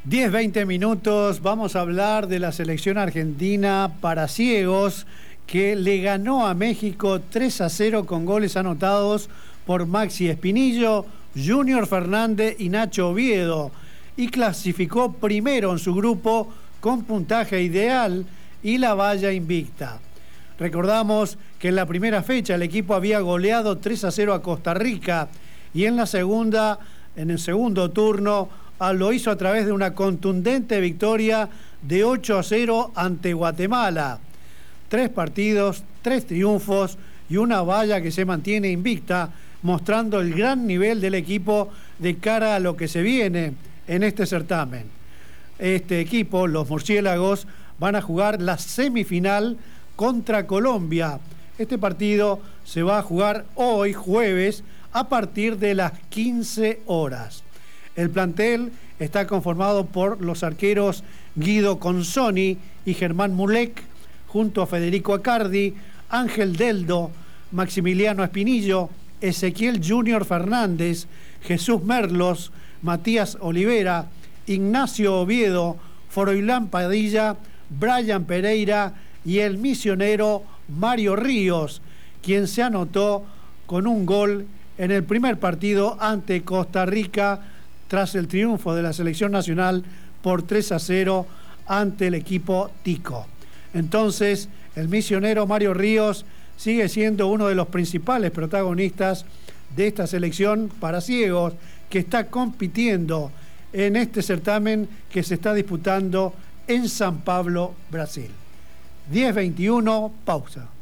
10-20 minutos, vamos a hablar de la selección argentina para ciegos que le ganó a México 3-0 con goles anotados por Maxi Espinillo, Junior Fernández y Nacho Oviedo, y clasificó primero en su grupo con puntaje ideal y la valla invicta. Recordamos que en la primera fecha el equipo había goleado 3-0 a Costa Rica y en el segundo turno lo hizo a través de una contundente victoria de 8-0 ante Guatemala. 3 partidos, 3 triunfos y una valla que se mantiene invicta, mostrando el gran nivel del equipo de cara a lo que se viene en este certamen. Este equipo, los murciélagos, van a jugar la semifinal contra Colombia. Este partido se va a jugar hoy, jueves, a partir de las 15 horas. El plantel está conformado por los arqueros Guido Consoni y Germán Mulek, junto a Federico Acardi, Ángel Deldo, Maximiliano Espinillo, Ezequiel Junior Fernández, Jesús Merlos, Matías Olivera, Ignacio Oviedo, Foroilán Padilla, Brian Pereira y el misionero Mario Ríos, quien se anotó con un gol en el primer partido ante Costa Rica tras el triunfo de la selección nacional por 3-0 ante el equipo Tico. Entonces, el misionero Mario Ríos sigue siendo uno de los principales protagonistas de esta selección para ciegos que está compitiendo en este certamen que se está disputando en San Pablo, Brasil. 10-21, pausa.